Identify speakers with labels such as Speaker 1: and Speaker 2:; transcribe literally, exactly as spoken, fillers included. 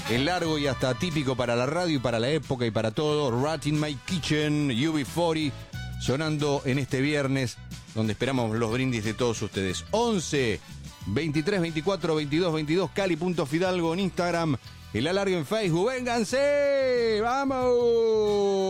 Speaker 1: Es largo y hasta típico para la radio y para la época y para todo. Rat in My Kitchen, U B cuarenta, sonando en este viernes, donde esperamos los brindis de todos ustedes. once, veintitrés, veinticuatro, veintidós, veintidós, cali.fidalgo en Instagram, el alargue en Facebook. ¡Vénganse! ¡Vamos!